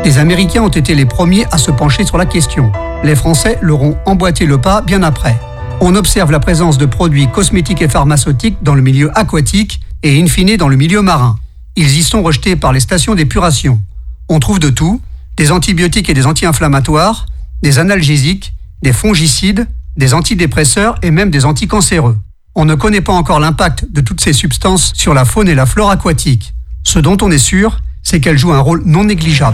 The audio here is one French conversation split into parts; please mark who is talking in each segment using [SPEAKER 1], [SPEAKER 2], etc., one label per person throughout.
[SPEAKER 1] Les Américains ont été les premiers à se pencher sur la question. Les Français leur ont emboîté le pas bien après. On observe la présence de produits cosmétiques et pharmaceutiques dans le milieu aquatique et in fine dans le milieu marin. Ils y sont rejetés par les stations d'épuration. On trouve de tout, des antibiotiques et des anti-inflammatoires, des analgésiques, des fongicides, des antidépresseurs et même des anticancéreux. On ne connaît pas encore l'impact de toutes ces substances sur la faune et la flore aquatique. Ce dont on est sûr, c'est qu'elles jouent un rôle non négligeable.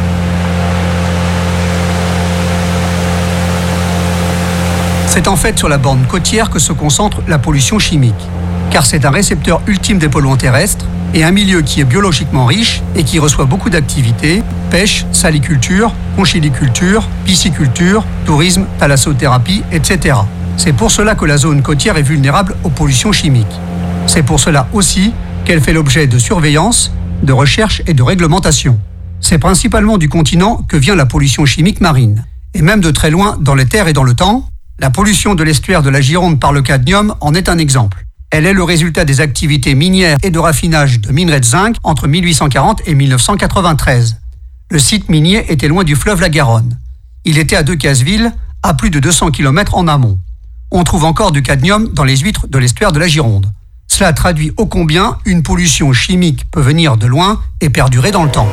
[SPEAKER 1] C'est en fait sur la borne côtière que se concentre la pollution chimique, car c'est un récepteur ultime des polluants terrestres et un milieu qui est biologiquement riche et qui reçoit beaucoup d'activités, pêche, saliculture, conchiliculture, pisciculture, tourisme, thalassothérapie, etc. C'est pour cela que la zone côtière est vulnérable aux pollutions chimiques. C'est pour cela aussi qu'elle fait l'objet de surveillance, de recherche et de réglementation. C'est principalement du continent que vient la pollution chimique marine. Et même de très loin, dans les terres et dans le temps, la pollution de l'estuaire de la Gironde par le cadmium en est un exemple. Elle est le résultat des activités minières et de raffinage de minerais de zinc entre 1840 et 1993. Le site minier était loin du fleuve la Garonne. Il était à Decazeville, à plus de 200 km en amont. On trouve encore du cadmium dans les huîtres de l'estuaire de la Gironde. Cela traduit ô combien une pollution chimique peut venir de loin et perdurer dans le temps.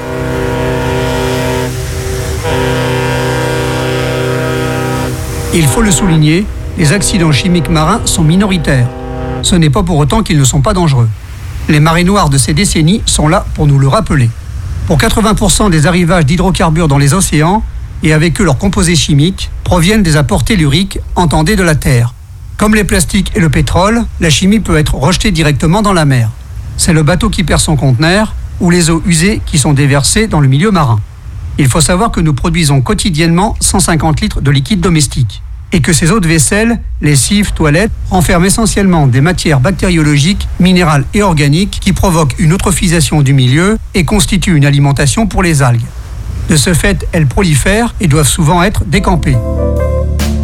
[SPEAKER 1] Il faut le souligner, les accidents chimiques marins sont minoritaires. Ce n'est pas pour autant qu'ils ne sont pas dangereux. Les marées noires de ces décennies sont là pour nous le rappeler. Pour 80% des arrivages d'hydrocarbures dans les océans, et avec eux leurs composés chimiques, proviennent des apports telluriques, entendez de la Terre. Comme les plastiques et le pétrole, la chimie peut être rejetée directement dans la mer. C'est le bateau qui perd son conteneur, ou les eaux usées qui sont déversées dans le milieu marin. Il faut savoir que nous produisons quotidiennement 150 litres de liquide domestique et que ces eaux de vaisselle, lessive, toilettes, renferment essentiellement des matières bactériologiques, minérales et organiques qui provoquent une eutrophisation du milieu et constituent une alimentation pour les algues. De ce fait, elles prolifèrent et doivent souvent être décampées.